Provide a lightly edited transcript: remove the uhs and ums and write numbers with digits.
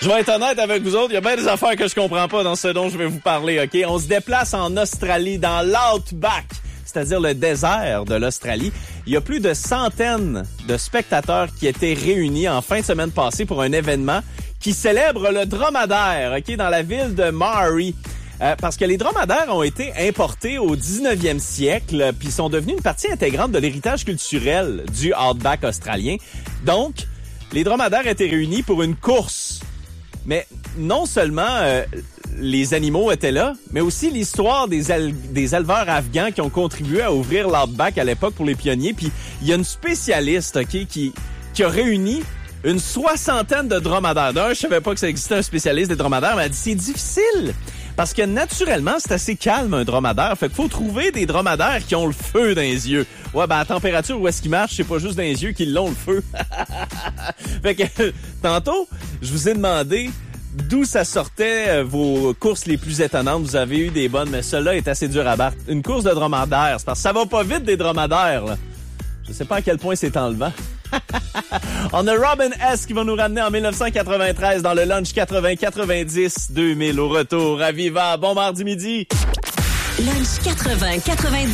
Je vais être honnête avec vous autres, il y a bien des affaires que je comprends pas dans ce dont je vais vous parler, OK? On se déplace en Australie, dans l'Outback, c'est-à-dire le désert de l'Australie. Il y a plus de centaines de spectateurs qui étaient réunis en fin de semaine passée pour un événement qui célèbre le dromadaire, OK, dans la ville de Maori. Parce que les dromadaires ont été importés au 19e siècle, puis sont devenus une partie intégrante de l'héritage culturel du Outback australien. Donc, les dromadaires étaient réunis pour une course. Mais non seulement les animaux étaient là, mais aussi l'histoire des éleveurs afghans qui ont contribué à ouvrir l'Outback à l'époque pour les pionniers. Puis il y a une spécialiste, OK, qui a réuni une soixantaine de dromadaires. D'un, je savais pas que ça existait un spécialiste des dromadaires, mais elle a dit c'est difficile. Parce que naturellement, c'est assez calme un dromadaire. Fait qu'il faut trouver des dromadaires qui ont le feu dans les yeux. Ouais, ben à température où est-ce qu'ils marchent, c'est pas juste dans les yeux qu'ils l'ont le feu. Fait que tantôt, je vous ai demandé d'où ça sortait vos courses les plus étonnantes. Vous avez eu des bonnes, mais celle-là est assez dur à battre. Une course de dromadaire, c'est parce que ça va pas vite des dromadaires, là. Je sais pas à quel point c'est enlevant. On a Robin S. qui va nous ramener en 1993 dans le Lunch 80-90-2000 au retour à Viva. Bon mardi midi. Lunch 80-90.